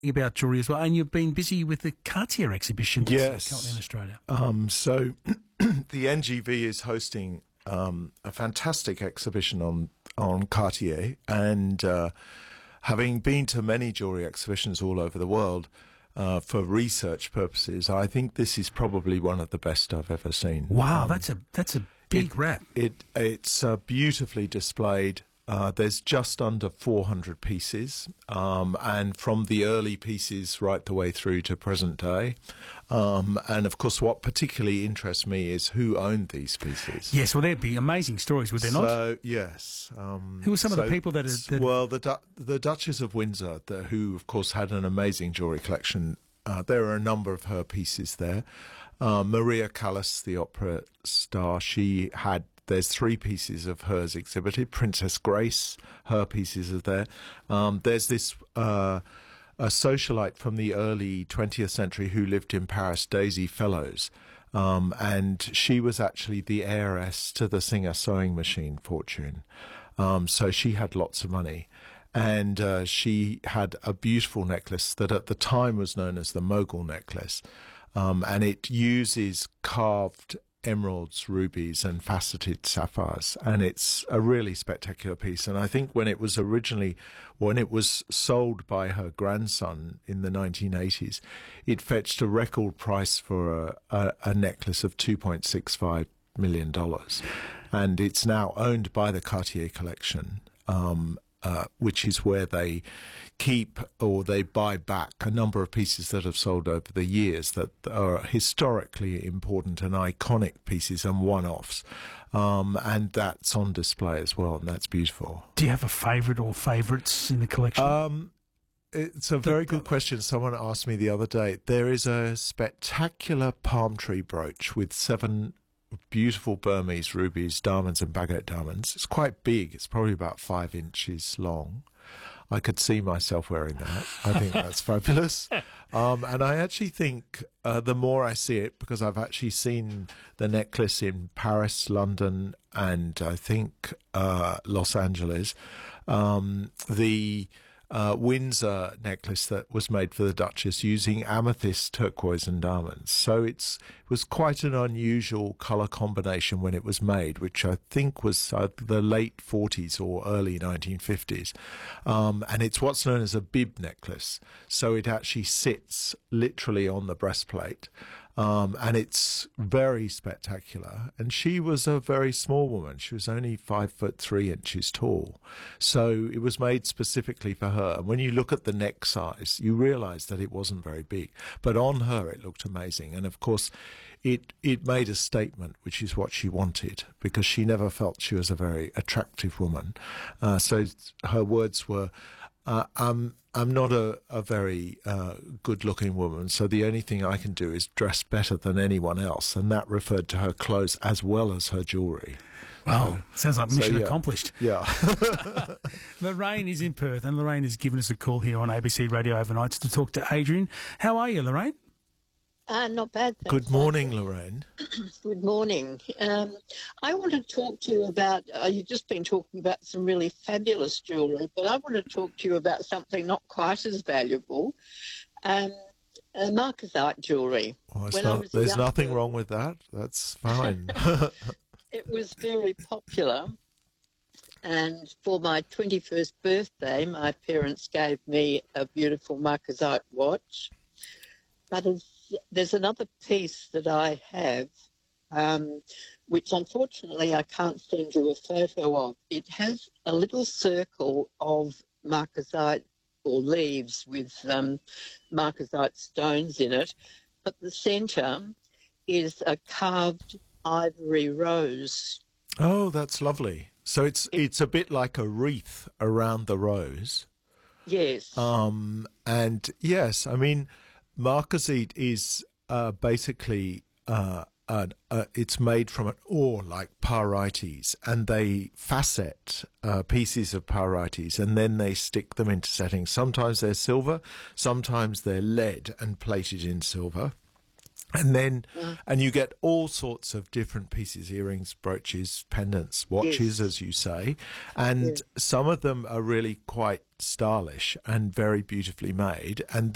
about jewellery as well, and you've been busy with the Cartier exhibition that's Yes. currently in Australia. So the NGV is hosting a fantastic exhibition on Cartier, and having been to many jewellery exhibitions all over the world for research purposes, I think this is probably one of the best I've ever seen. Wow, that's a big wrap. It's beautifully displayed. There's just under 400 pieces, and from the early pieces right the way through to present day. And of course, what particularly interests me is who owned these pieces. Yes, well, there'd be amazing stories, would there not? So, yes. Who were some of the people that... Well, the Duchess of Windsor, who, of course, had an amazing jewellery collection. There are a number of her pieces there. Maria Callas, the opera star, there's 3 pieces of hers exhibited. Princess Grace, her pieces are there. There's this a socialite from the early 20th century who lived in Paris, Daisy Fellows, and she was actually the heiress to the Singer sewing machine fortune. So she had lots of money. And she had a beautiful necklace that at the time was known as the Mogul necklace. And it uses carved emeralds, rubies and faceted sapphires, and it's a really spectacular piece. And I think when it was sold by her grandson in the 1980s, it fetched a record price for a necklace of $2.65 million, and it's now owned by the Cartier collection, which is where they keep or they buy back a number of pieces that have sold over the years that are historically important and iconic pieces and one-offs. And that's on display as well, and that's beautiful. Do you have a favourite or favourites in the collection? It's a very good question. Someone asked me the other day. There is a spectacular palm tree brooch with 7 beautiful Burmese rubies, diamonds and baguette diamonds. It's quite big. It's probably about 5 inches long. I could see myself wearing that. I think that's fabulous. And I actually think the more I see it, because I've actually seen the necklace in Paris, London, and I think Los Angeles, the Windsor necklace that was made for the Duchess using amethyst, turquoise and diamonds. So it was quite an unusual colour combination when it was made, which I think was the late 40s or early 1950s. And it's what's known as a bib necklace. So it actually sits literally on the breastplate. And it's very spectacular. And she was a very small woman. She was only 5'3" tall. So it was made specifically for her. And when you look at the neck size, you realise that it wasn't very big. But on her, it looked amazing. And of course, it made a statement, which is what she wanted, because she never felt she was a very attractive woman. So her words were, I'm not a very good-looking woman, so the only thing I can do is dress better than anyone else, and that referred to her clothes as well as her jewellery. Wow, sounds like mission accomplished. Yeah. Lorraine is in Perth, and Lorraine has given us a call here on ABC Radio Overnights to talk to Adrian. How are you, Lorraine? Not bad, thanks. Good morning, Lorraine. Good morning. I want to talk to you about, you've just been talking about some really fabulous jewellery, but I want to talk to you about something not quite as valuable, Marcasite jewellery. Well, there's nothing wrong with that. That's fine. It was very popular, and for my 21st birthday, my parents gave me a beautiful Marcasite watch. But there's another piece that I have, which unfortunately I can't send you a photo of. It has a little circle of Marcasite or leaves with Marcasite stones in it, but the centre is a carved ivory rose. Oh, that's lovely. So it's a bit like a wreath around the rose. Yes. And yes, I mean, Marcasite is basically it's made from an ore like pyrites, and they facet pieces of pyrites, and then they stick them into settings. Sometimes they're silver, sometimes they're lead and plated in silver. And then, and you get all sorts of different pieces, earrings, brooches, pendants, watches, yes, as you say. And yes, some of them are really quite stylish and very beautifully made. And